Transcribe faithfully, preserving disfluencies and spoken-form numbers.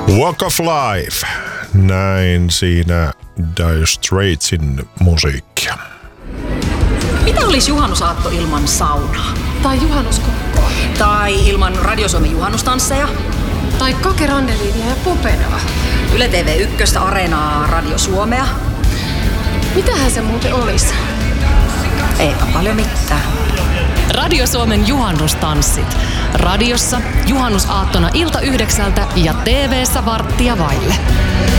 Walk of Life. Näin siinä Dire Straitsin musiikkia. Mitä olisi juhannusaatto ilman saunaa? Tai juhannuskokkoa. Tai ilman Radio Suomen juhannustansseja? Tai Kake Randeliinia ja Popenoa. Yle T V yksi, Areenaa, Radio Suomea. Mitähän se muuten olisi? Eipä paljon mitään. Radio Suomen juhannustanssit. Radiossa juhannusaattona ilta yhdeksältä ja T V:ssä varttia vaille.